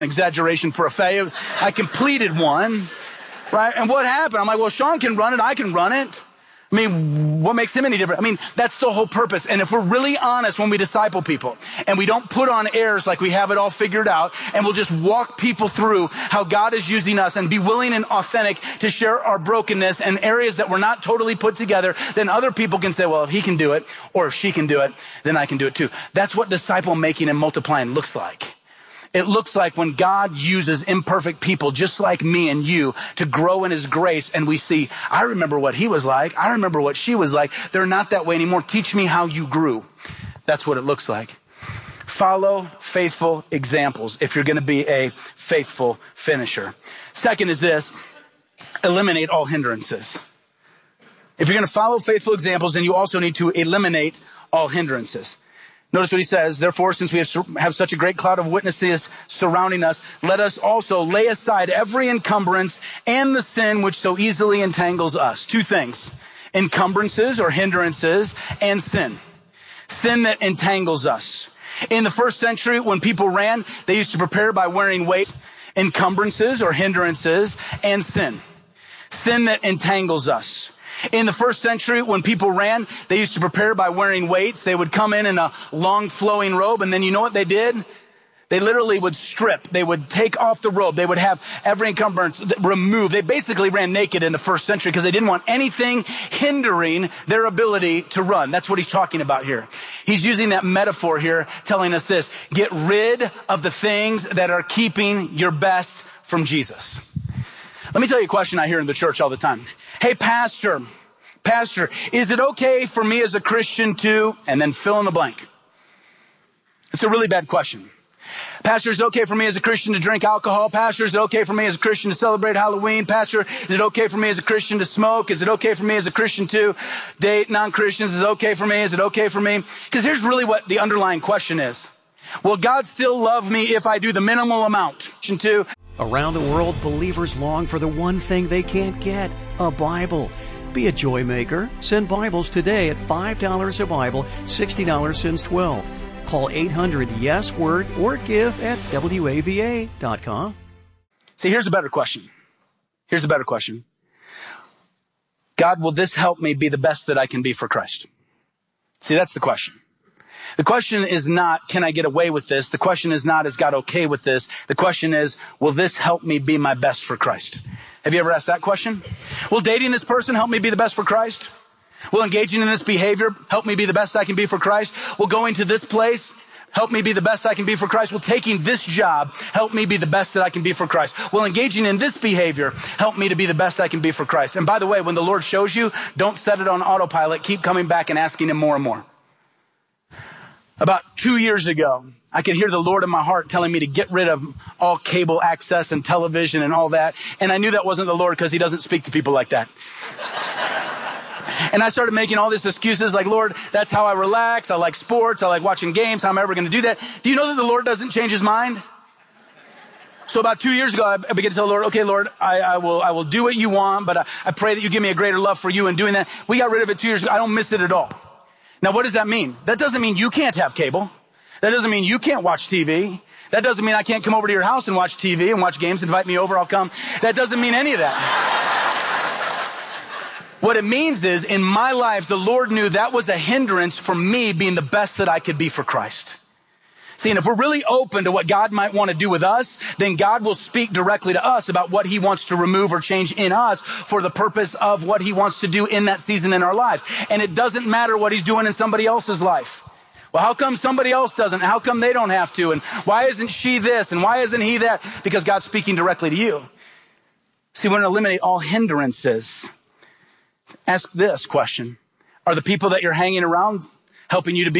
exaggeration for a faith. I completed one, right? And what happened? I'm like, well, Sean can run it. I can run it. I mean, what makes him any different? I mean, that's the whole purpose. And if we're really honest when we disciple people and we don't put on airs like we have it all figured out, and we'll just walk people through how God is using us and be willing and authentic to share our brokenness and areas that we're not totally put together, then other people can say, well, if he can do it or if she can do it, then I can do it too. That's what disciple making and multiplying looks like. It looks like when God uses imperfect people just like me and you to grow in his grace, and we see, I remember what he was like. I remember what she was like. They're not that way anymore. Teach me how you grew. That's what it looks like. Follow faithful examples if you're going to be a faithful finisher. Second is this: eliminate all hindrances. If you're going to follow faithful examples, then you also need to eliminate all hindrances. Notice what he says. Therefore, since we have such a great cloud of witnesses surrounding us, let us also lay aside every encumbrance and the sin which so easily entangles us. Two things: encumbrances or hindrances and sin. Sin that entangles us. In the first century, when people ran, they used to prepare by wearing weights. Encumbrances or hindrances and sin. Sin that entangles us. In the first century, when people ran, they used to prepare by wearing weights. They would come in a long flowing robe, and then you know what they did? They literally would strip. They would take off the robe. They would have every encumbrance removed. They basically ran naked in the first century because they didn't want anything hindering their ability to run. That's what he's talking about here. He's using that metaphor here, telling us this: get rid of the things that are keeping your best from Jesus. Let me tell you a question I hear in the church all the time. Hey, pastor, is it okay for me as a Christian to, and then fill in the blank? It's a really bad question. Pastor, is it okay for me as a Christian to drink alcohol? Pastor, is it okay for me as a Christian to celebrate Halloween? Pastor, is it okay for me as a Christian to smoke? Is it okay for me as a Christian to date non-Christians? Is it okay for me? Is it okay for me? Because here's really what the underlying question is. Will God still love me if I do the minimal amount? Around the world, believers long for the one thing they can't get: a Bible. Be a joy maker. Send Bibles today at $5 a Bible, $60 since 12. Call 800-YES-WORD or give at WAVA.com. See, here's a better question. God, will this help me be the best that I can be for Christ? See, that's the question. The question is not, can I get away with this? The question is not, is God okay with this? The question is, will this help me be my best for Christ? Have you ever asked that question? Will dating this person help me be the best for Christ? Will engaging in this behavior help me be the best I can be for Christ? Will going to this place help me be the best I can be for Christ? Will taking this job help me be the best that I can be for Christ? Will engaging in this behavior help me to be the best I can be for Christ? And by the way, when the Lord shows you, don't set it on autopilot. Keep coming back and asking him more and more. About 2 years ago, I could hear the Lord in my heart telling me to get rid of all cable access and television and all that. And I knew that wasn't the Lord because he doesn't speak to people like that. And I started making all these excuses like, Lord, that's how I relax. I like sports. I like watching games. How am I ever going to do that? Do you know that the Lord doesn't change his mind? So about 2 years ago, I began to tell the Lord, okay, Lord, I will do what you want, but I pray that you give me a greater love for you in doing that. We got rid of it 2 years ago. I don't miss it at all. Now, what does that mean? That doesn't mean you can't have cable. That doesn't mean you can't watch TV. That doesn't mean I can't come over to your house and watch TV and watch games. Invite me over, I'll come. That doesn't mean any of that. What it means is, in my life, the Lord knew that was a hindrance for me being the best that I could be for Christ. See, and if we're really open to what God might want to do with us, then God will speak directly to us about what he wants to remove or change in us for the purpose of what he wants to do in that season in our lives. And it doesn't matter what he's doing in somebody else's life. Well, how come somebody else doesn't? How come they don't have to? And why isn't she this? And why isn't he that? Because God's speaking directly to you. See, we want to eliminate all hindrances. Ask this question. Are the people that you're hanging around helping you to be